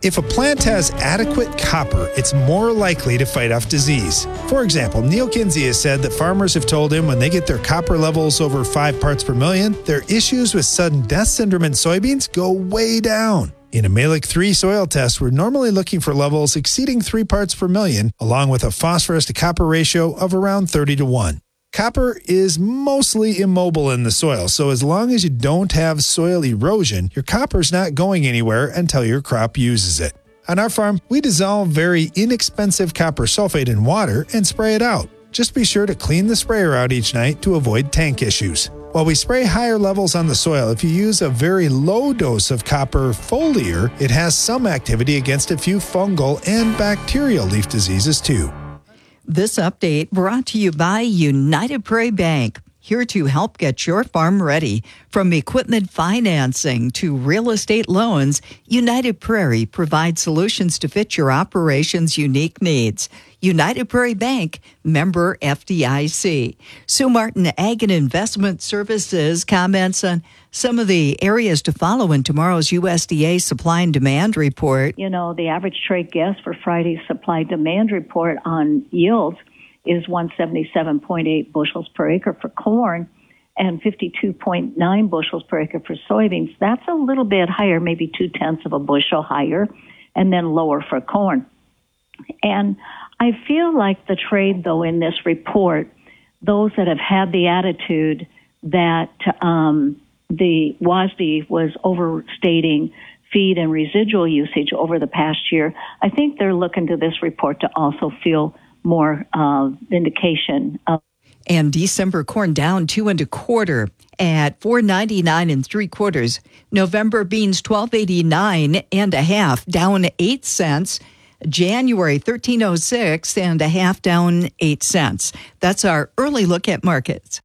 If a plant has adequate copper, it's more likely to fight off disease. For example, Neil Kinsey has said that farmers have told him when they get their copper levels over 5 parts per million, their issues with sudden death syndrome in soybeans go way down. In a Mehlich 3 soil test, we're normally looking for levels exceeding 3 parts per million, along with a phosphorus to copper ratio of around 30-1. Copper is mostly immobile in the soil, so as long as you don't have soil erosion, your copper's not going anywhere until your crop uses it. On our farm, we dissolve very inexpensive copper sulfate in water and spray it out. Just be sure to clean the sprayer out each night to avoid tank issues. While we spray higher levels on the soil, if you use a very low dose of copper foliar, it has some activity against a few fungal and bacterial leaf diseases too. This update brought to you by United Prairie Bank, here to help get your farm ready. From equipment financing to real estate loans, United Prairie provides solutions to fit your operation's unique needs. United Prairie Bank, member FDIC. Sue Martin, Ag and Investment Services, comments on some of the areas to follow in tomorrow's USDA supply and demand report. You know, the average trade guess for Friday's supply demand report on yields is 177.8 bushels per acre for corn and 52.9 bushels per acre for soybeans. That's a little bit higher, maybe 0.2 of a bushel higher, and then lower for corn. And I feel like the trade, though, in this report, those that have had the attitude that the WASDE was overstating feed and residual usage over the past year, I think they're looking to this report to also feel more vindication of. And December corn down 2 1/4 at $4.99 3/4. November beans $12.89 1/2, down 8 cents. January $13.06 1/2, down 8 cents. That's our early look at markets.